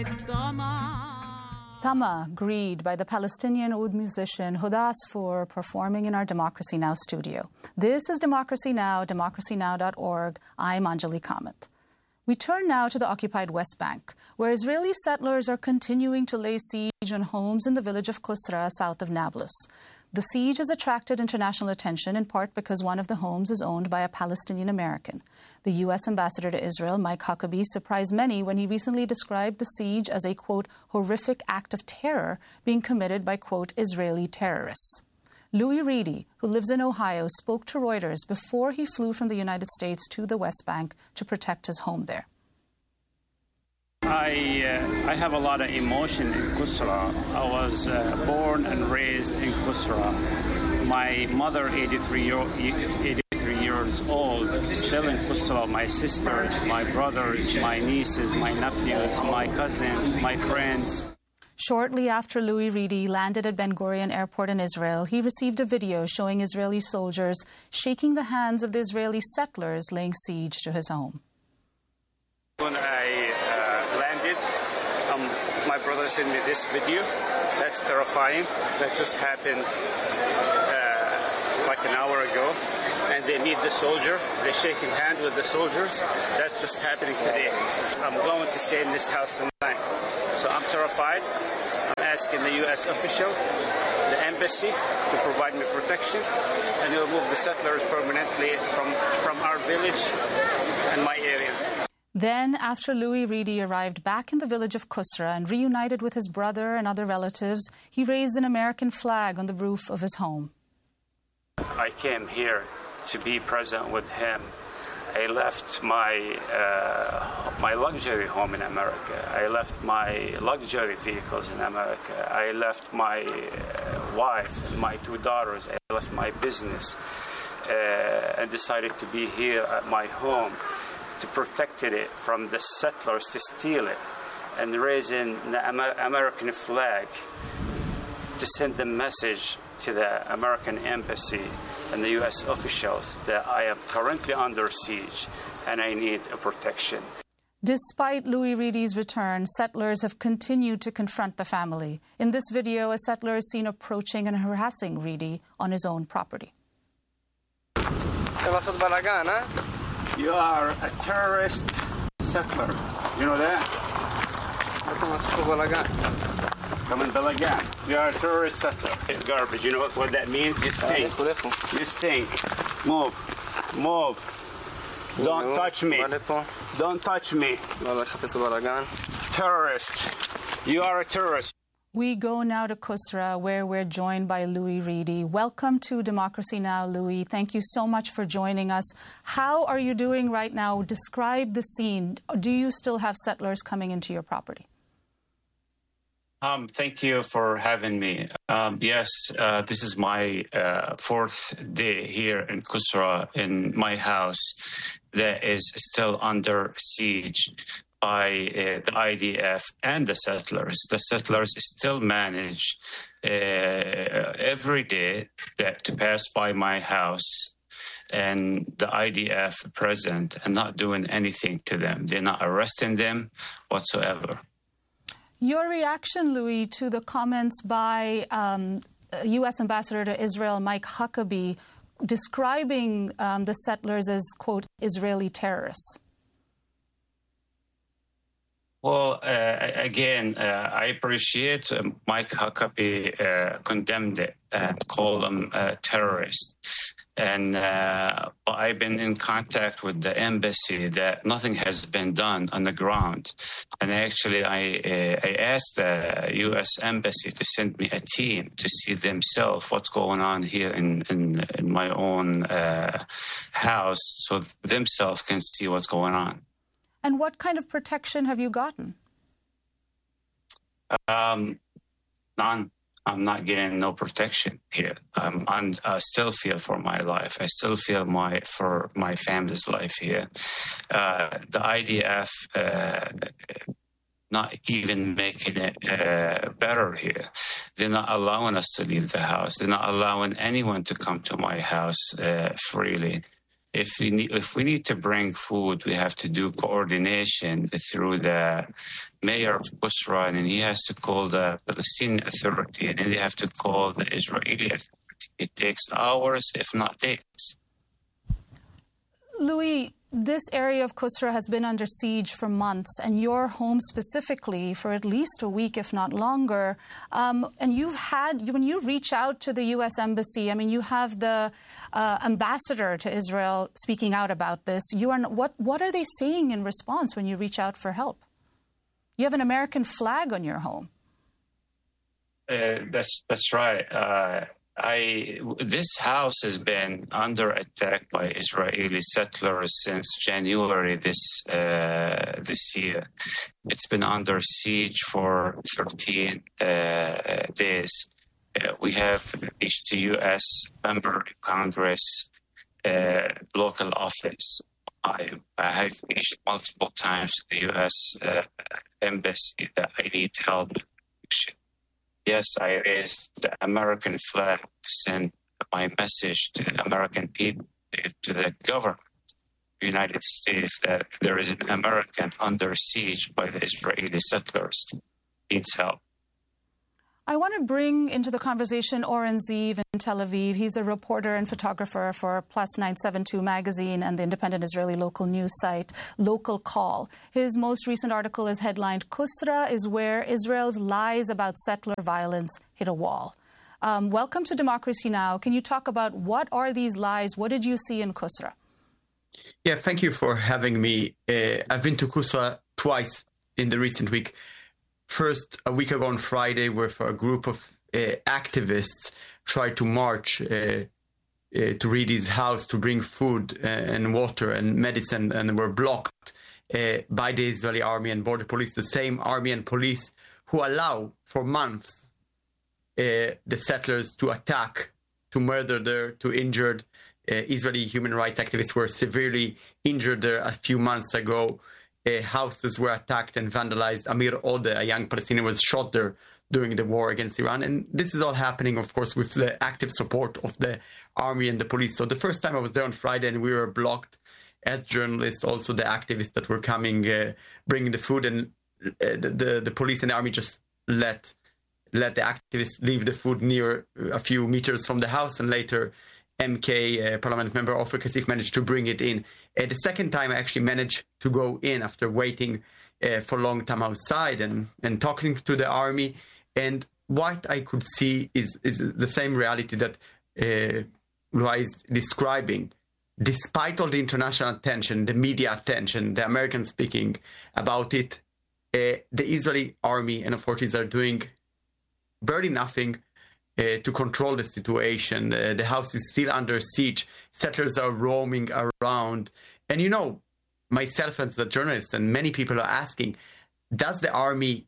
Tama, Greed by the Palestinian oud musician Huda Asfour, performing in our Democracy Now! Studio. This is Democracy Now!, democracynow.org. I'm Anjali Kamath. We turn now to the occupied West Bank, where Israeli settlers are continuing to lay siege on homes in the village of Kusra, south of Nablus. The siege has attracted international attention in part because one of the homes is owned by a Palestinian American. The U.S. ambassador to Israel, Mike Huckabee, surprised many when he recently described the siege as a, quote, horrific act of terror being committed by, quote, Israeli terrorists. Louis Reedy, who lives in Ohio, spoke to Reuters before he flew from the United States to the West Bank to protect his home there. I have a lot of emotion in Kusra. I was born and raised in Kusra. My mother, 83 years old, still in Kusra. My sisters, my brothers, my nieces, my nephews, my cousins, my friends. Shortly after Louis Reedy landed at Ben Gurion Airport in Israel, he received a video showing Israeli soldiers shaking the hands of the Israeli settlers laying siege to his home. When I landed, my brother sent me this video. That's terrifying. That just happened like an hour ago. And they meet the soldier. They're shaking hands with the soldiers. That's just happening today. I'm going to stay in this house tonight. So I'm terrified. I'm asking the U.S. official, the embassy, to provide me protection and remove the settlers permanently from our village and my area. Then, after Louis Reedy arrived back in the village of Kusra and reunited with his brother and other relatives, he raised an American flag on the roof of his home. I came here to be present with him. I left my luxury home in America. I left my luxury vehicles in America. I left my wife and my two daughters. I left my business and decided to be here at my home to protect it from the settlers to steal it, and raising the American flag to send the message to the American embassy and the U.S. officials that I am currently under siege and I need a protection. Despite Louis Reedy's return, settlers have continued to confront the family. In this video, a settler is seen approaching and harassing Reedy on his own property. You are a terrorist settler. You know that? Come in Balagan. You are a terrorist settler. It's garbage. You know what that means? You stink. You stink. Move. Move. Don't touch me. Don't touch me. Terrorist. You are a terrorist. We go now to Kusra, where we're joined by Louis Reedy. Welcome to Democracy Now!, Louis. Thank you so much for joining us. How are you doing right now? Describe the scene. Do you still have settlers coming into your property? Thank you for having me. Yes, this is my fourth day here in Kusra, in my house that is still under siege by the IDF and the settlers. The settlers still manage every day to pass by my house, and the IDF present and not doing anything to them. They're not arresting them whatsoever. Your reaction, Louis, to the comments by U.S. Ambassador to Israel, Mike Huckabee, describing the settlers as, quote, Israeli terrorists? Well, again, I appreciate Mike Huckabee condemned it and called them terrorists. And I've been in contact with the embassy that nothing has been done on the ground. And actually, I asked the U.S. embassy to send me a team to see themselves what's going on here in my own house, so themselves can see what's going on. And what kind of protection have you gotten? None. I'm not getting no protection here. I still fear for my life. I still fear for my family's life here. The IDF not even making it better here. They're not allowing us to leave the house. They're not allowing anyone to come to my house freely. if we need to bring food, we have to do coordination through the mayor of Kusra, and he has to call the Palestinian Authority, and then they have to call the Israeli Authority. It takes hours, if not days. Louis, this area of Kusra has been under siege for months, and your home specifically for at least a week, if not longer. And when you reach out to the U.S. Embassy, I mean, you have the ambassador to Israel speaking out about this. What are they saying in response when you reach out for help? You have an American flag on your home. That's right. This house has been under attack by Israeli settlers since January this year. It's been under siege for 13 days. We have reached the U.S. member of Congress, local office. I have reached multiple times the U.S. embassy that I need help. Yes, I raised the American flag to send my message to the American people, to the government of the United States, that there is an American under siege by the Israeli settlers. Needs help. I want to bring into the conversation Oren Ziv in Tel Aviv. He's a reporter and photographer for Plus 972 magazine and the independent Israeli local news site Local Call. His most recent article is headlined, "Kusra is where Israel's lies about settler violence hit a wall." Welcome to Democracy Now! Can you talk about what are these lies? What did you see in Kusra? Yeah, thank you for having me. I've been to Kusra twice in the recent week. First, a week ago on Friday, where a group of activists tried to march to Reidy's house to bring food and water and medicine, and were blocked by the Israeli army and border police, the same army and police who allow for months the settlers to attack, to murder, to injured. Israeli human rights activists were severely injured there a few months ago. Houses were attacked and vandalized. Amir Odeh, a young Palestinian, was shot there during the war against Iran. And this is all happening, of course, with the active support of the army and the police. So the first time I was there on Friday, and we were blocked as journalists, also the activists that were coming, bringing the food, and the police and the army just let the activists leave the food near a few meters from the house, and later MK, Parliament member Ofer Kasif, managed to bring it in. The second time I actually managed to go in after waiting for a long time outside and talking to the army. And what I could see is the same reality that Luai is describing. Despite all the international attention, the media attention, the Americans speaking about it, the Israeli army and authorities are doing barely nothing to control the situation. The house is still under siege. Settlers are roaming around. And you know, myself as a journalist and many people are asking, does the army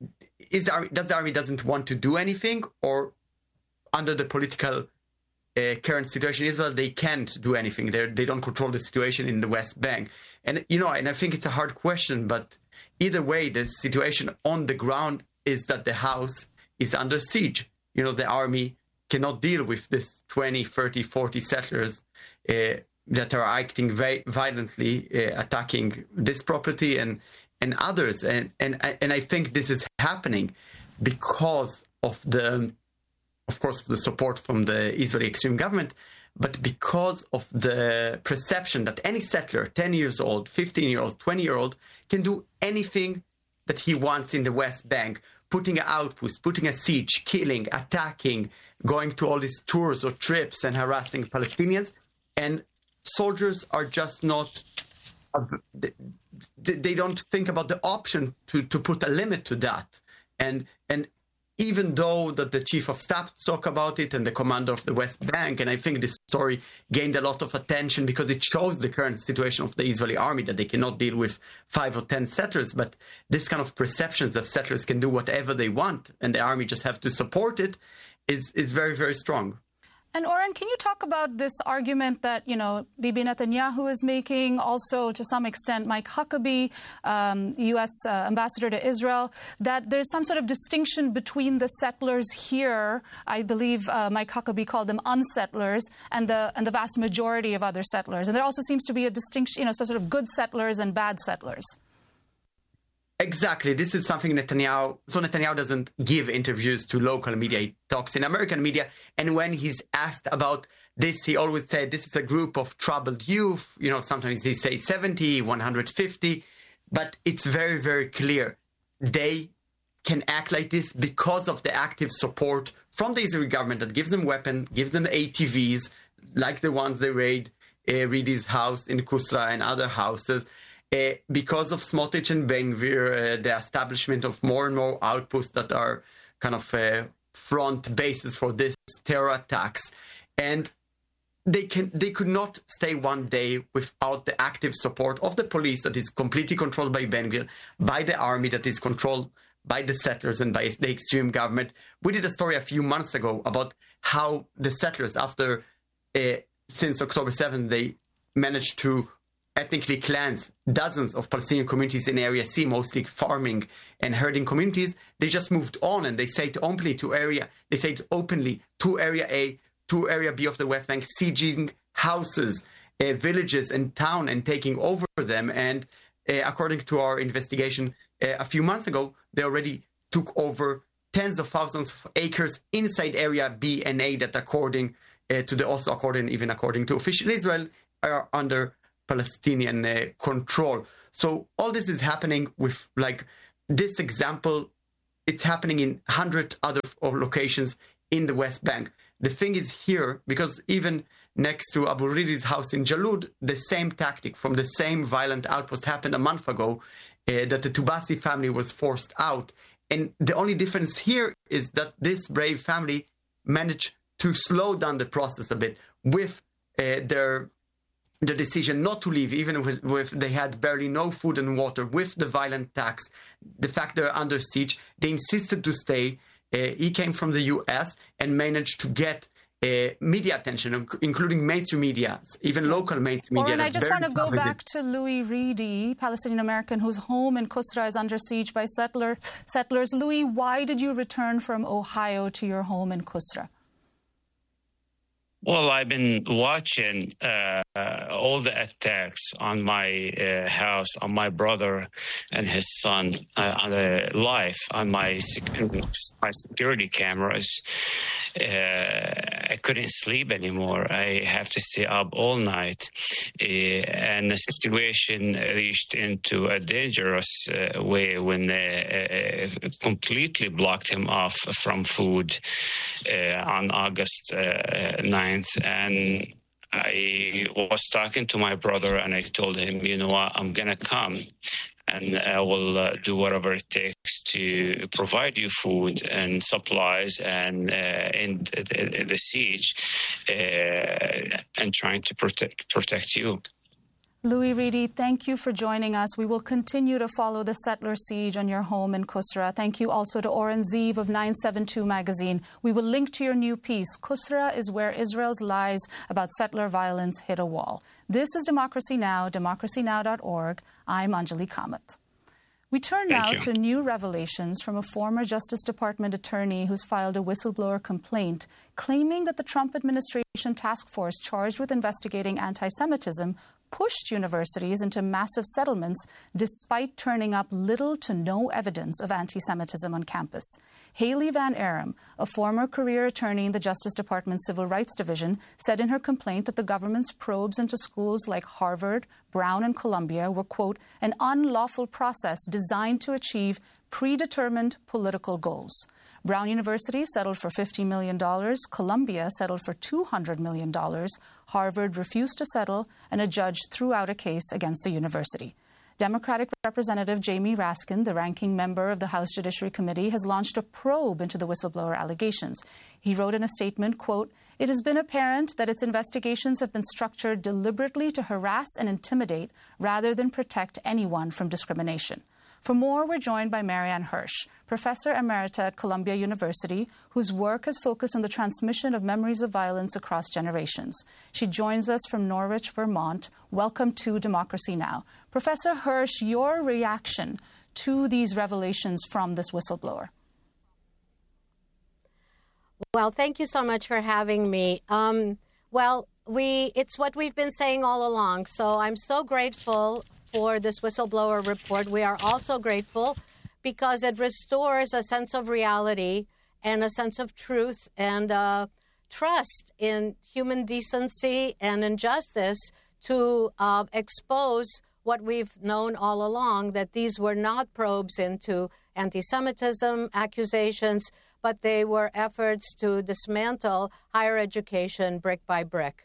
doesn't want to do anything, or under the political current situation in Israel, they can't do anything? They don't control the situation in the West Bank. And, you know, and I think it's a hard question, but either way, the situation on the ground is that the house is under siege. You know, the army cannot deal with this 20, 30, 40 settlers that are acting very violently, attacking this property and others. And I think this is happening because of the support from the Israeli extreme government, but because of the perception that any settler, 10 years old, 15-year-old, 20-year-old, can do anything that he wants in the West Bank, putting an outpost, putting a siege, killing, attacking, going to all these tours or trips and harassing Palestinians. And soldiers are just not, they don't think about the option to put a limit to that. And even though that the chief of staff talk about it and the commander of the West Bank, and I think this story gained a lot of attention because it shows the current situation of the Israeli army, that they cannot deal with 5 or 10 settlers, but this kind of perceptions that settlers can do whatever they want and the army just have to support it is very, very strong. And Oren, can you talk about this argument that, Bibi Netanyahu is making, also to some extent Mike Huckabee, U.S. ambassador to Israel, that there's some sort of distinction between the settlers here, I believe Mike Huckabee called them unsettlers, and the vast majority of other settlers. And there also seems to be a distinction, sort of good settlers and bad settlers. Exactly. This is something Netanyahu doesn't give interviews to local media. He talks in American media. And when he's asked about this, he always said, this is a group of troubled youth. Sometimes he says 70, 150. But it's very, very clear. They can act like this because of the active support from the Israeli government that gives them weapons, gives them ATVs, like the ones they raid Reedy's house in Kusra and other houses. Because of Smotrich and Ben Gvir, the establishment of more and more outposts that are kind of front bases for this terror attacks. And they could not stay one day without the active support of the police that is completely controlled by Ben Gvir, by the army that is controlled by the settlers and by the extreme government. We did a story a few months ago about how the settlers, since October 7th, they managed to ethnically cleanse dozens of Palestinian communities in Area C, mostly farming and herding communities. They just moved on, and they say it openly to Area A, to Area B of the West Bank, sieging houses, villages and town and taking over them. And according to our investigation a few months ago, they already took over tens of thousands of acres inside Area B and A that according to the Oslo Accord, even according to official Israel, are under Palestinian control. So all this is happening with this example. It's happening in 100 other locations in the West Bank. The thing is here, because even next to Abu Ridi's house in Jalud, the same tactic from the same violent outpost happened a month ago, that the Tubasi family was forced out. And the only difference here is that this brave family managed to slow down the process a bit with the decision not to leave, even if they had barely no food and water, with the violent attacks, the fact they're under siege, they insisted to stay. He came from the U.S. and managed to get media attention, including mainstream media, even local mainstream media. And I just want to go back to Louis Reedy, Palestinian-American, whose home in Kusra is under siege by settlers. Louis, why did you return from Ohio to your home in Kusra? Well, I've been watching all the attacks on my house, on my brother and his son, live on my security cameras. I couldn't sleep anymore. I have to stay up all night. And the situation reached into a dangerous way when they completely blocked him off from food on August 9th. And I was talking to my brother and I told him, I'm going to come and I will do whatever it takes to provide you food and supplies and end the siege and trying to protect you. Louis Reedy, thank you for joining us. We will continue to follow the settler siege on your home in Kusra. Thank you also to Oren Ziv of 972 magazine. We will link to your new piece, Kusra is where Israel's lies about settler violence hit a wall. This is Democracy Now!, democracynow.org. I'm Anjali Kamath. We turn now to new revelations from a former Justice Department attorney who's filed a whistleblower complaint claiming that the Trump administration task force charged with investigating anti-Semitism pushed universities into massive settlements despite turning up little to no evidence of anti-Semitism on campus. Haley Van Aram, a former career attorney in the Justice Department's Civil Rights Division, said in her complaint that the government's probes into schools like Harvard, Brown, and Columbia were, quote, an unlawful process designed to achieve predetermined political goals. Brown University settled for $50 million. Columbia settled for $200 million. Harvard refused to settle, and a judge threw out a case against the university. Democratic Representative Jamie Raskin, the ranking member of the House Judiciary Committee, has launched a probe into the whistleblower allegations. He wrote in a statement, quote, it has been apparent that its investigations have been structured deliberately to harass and intimidate rather than protect anyone from discrimination. For more, we're joined by Marianne Hirsch, Professor Emerita at Columbia University, whose work has focused on the transmission of memories of violence across generations. She joins us from Norwich, Vermont. Welcome to Democracy Now! Professor Hirsch, your reaction to these revelations from this whistleblower? Well, thank you so much for having me. It's what we've been saying all along. So I'm so grateful for this whistleblower report. We are also grateful because it restores a sense of reality and a sense of truth and trust in human decency and injustice to expose what we've known all along, that these were not probes into anti-Semitism accusations, but they were efforts to dismantle higher education brick by brick.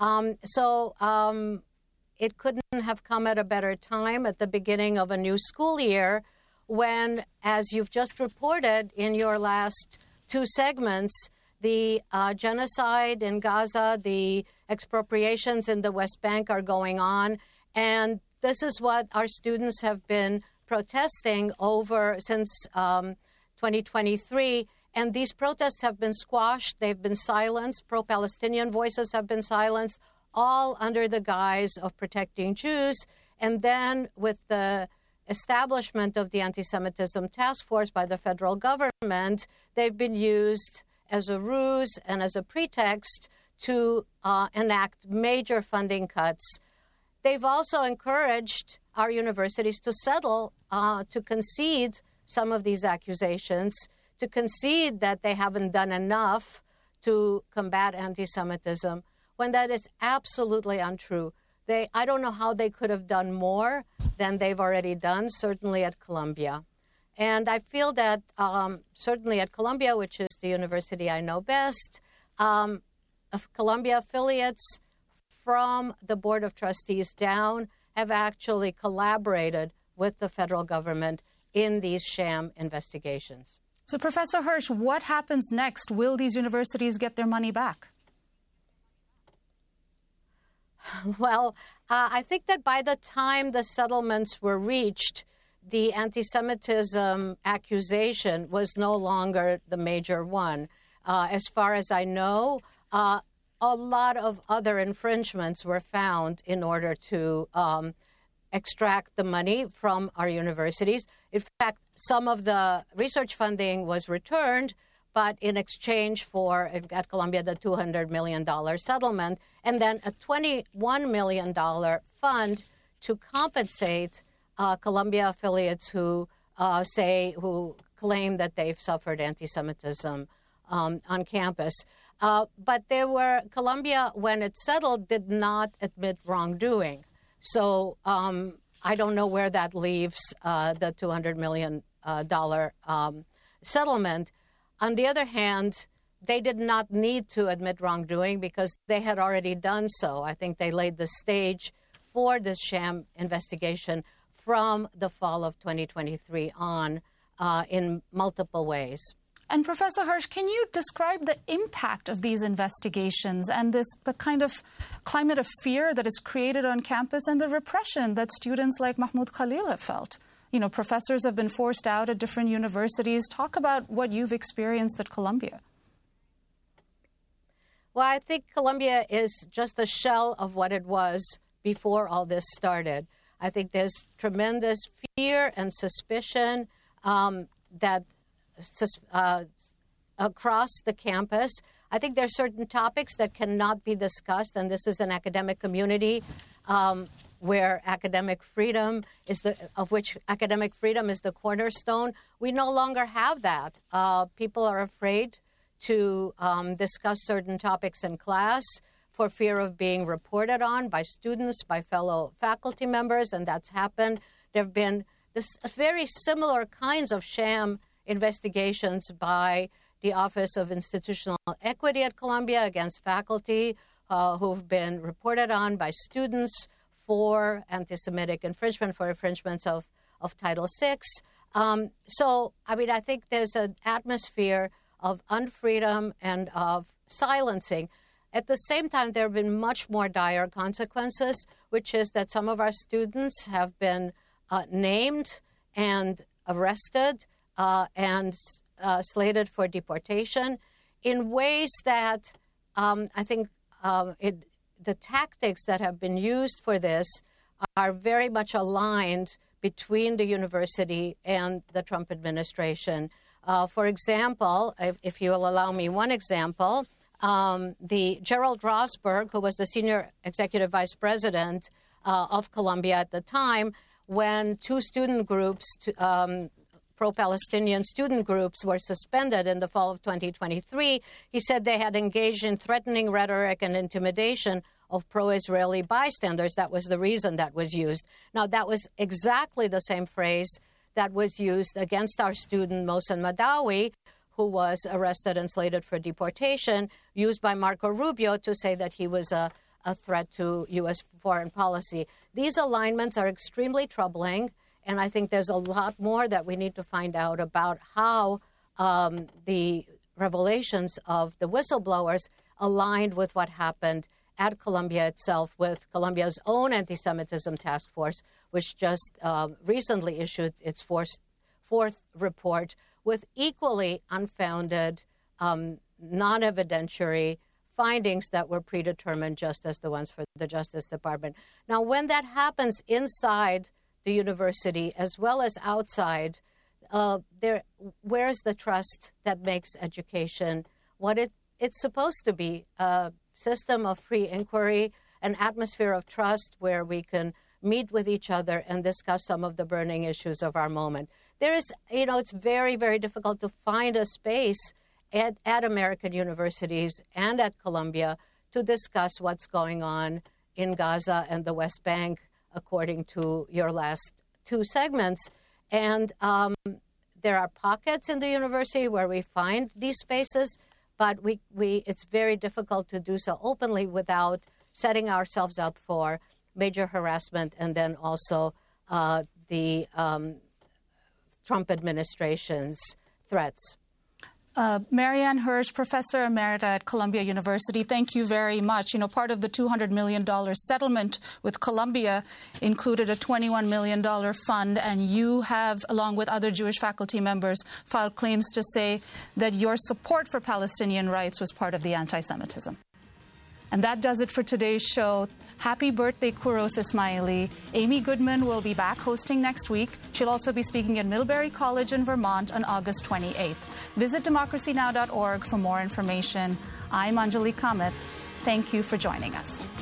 It couldn't have come at a better time at the beginning of a new school year when, as you've just reported in your last two segments, the genocide in Gaza, the expropriations in the West Bank are going on. And this is what our students have been protesting over since 2023. And these protests have been squashed. They've been silenced. Pro-Palestinian voices have been silenced, all under the guise of protecting Jews. And then with the establishment of the anti-Semitism task force by the federal government, they've been used as a ruse and as a pretext to enact major funding cuts. They've also encouraged our universities to settle, to concede some of these accusations, to concede that they haven't done enough to combat anti-Semitism, when that is absolutely untrue. I don't know how they could have done more than they've already done, certainly at Columbia. And I feel that certainly at Columbia, which is the university I know best, Columbia affiliates from the Board of Trustees down have actually collaborated with the federal government in these sham investigations. So, Professor Hirsch, what happens next? Will these universities get their money back? Well, I think that by the time the settlements were reached, the anti-Semitism accusation was no longer the major one. As far as I know, a lot of other infringements were found in order to extract the money from our universities. In fact, some of the research funding was returned, but in exchange for, at Columbia, the $200 million settlement, and then a $21 million fund to compensate Columbia affiliates who claim that they've suffered anti-Semitism on campus. But Columbia, when it settled, did not admit wrongdoing. So I don't know where that leaves the $200 million settlement. On the other hand, they did not need to admit wrongdoing because they had already done so. I think they laid the stage for this sham investigation from the fall of 2023 on in multiple ways. And Professor Hirsch, can you describe the impact of these investigations and the kind of climate of fear that it's created on campus and the repression that students like Mahmoud Khalil have felt? You know, professors have been forced out at different universities. Talk about what you've experienced at Columbia. Well, I think Columbia is just a shell of what it was before all this started. I think there's tremendous fear and suspicion that across the campus. I think there are certain topics that cannot be discussed, and this is an academic community where academic freedom is academic freedom is the cornerstone. We no longer have that. People are afraid to discuss certain topics in class for fear of being reported on by students, by fellow faculty members, and that's happened. There have been very similar kinds of sham investigations by the Office of Institutional Equity at Columbia against faculty who've been reported on by students for anti-Semitic infringement, for infringements of Title VI. I think there's an atmosphere of unfreedom and of silencing. At the same time, there have been much more dire consequences, which is that some of our students have been named and arrested and slated for deportation in ways that I think the tactics that have been used for this are very much aligned between the university and the Trump administration. For example, if you will allow me one example, the Gerald Rosberg, who was the senior executive vice president of Columbia at the time, when two student groups, pro-Palestinian student groups, were suspended in the fall of 2023, he said they had engaged in threatening rhetoric and intimidation of pro-Israeli bystanders. That was the reason that was used. Now, that was exactly the same phrase that was used against our student Mohsen Madawi, who was arrested and slated for deportation, used by Marco Rubio to say that he was a threat to U.S. foreign policy. These alignments are extremely troubling, and I think there's a lot more that we need to find out about how the revelations of the whistleblowers aligned with what happened at Columbia itself, with Columbia's own anti-Semitism task force, which just recently issued its fourth report with equally unfounded, non-evidentiary findings that were predetermined, just as the ones for the Justice Department. Now, when that happens inside the university as well as outside, where's the trust that makes education what it's supposed to be? A system of free inquiry, an atmosphere of trust where we can meet with each other and discuss some of the burning issues of our moment. There is, it's very, very difficult to find a space at American universities and at Columbia to discuss what's going on in Gaza and the West Bank, according to your last two segments. And there are pockets in the university where we find these spaces, but it's very difficult to do so openly without setting ourselves up for major harassment and then also the Trump administration's threats. Marianne Hirsch, Professor Emerita at Columbia University, thank you very much. Part of the $200 million settlement with Columbia included a $21 million fund, and you have, along with other Jewish faculty members, filed claims to say that your support for Palestinian rights was part of the anti-Semitism. And that does it for today's show. Happy birthday, Kuros Ismaili. Amy Goodman will be back hosting next week. She'll also be speaking at Millbury College in Vermont on August 28th. Visit democracynow.org for more information. I'm Anjali Kamath. Thank you for joining us.